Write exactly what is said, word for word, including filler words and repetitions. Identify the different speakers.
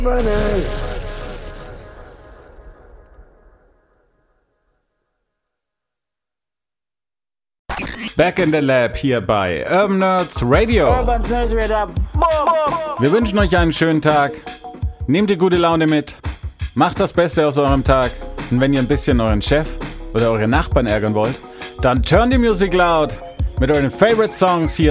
Speaker 1: Back in the Lab hier bei Urban Nerds Radio.
Speaker 2: Urban Nerds Radio.
Speaker 1: Wir wünschen euch einen schönen Tag. Nehmt die gute Laune mit. Macht das Beste aus eurem Tag. Und wenn ihr ein bisschen euren Chef oder eure Nachbarn ärgern wollt, dann turn die Musik laut mit euren Favorite Songs hier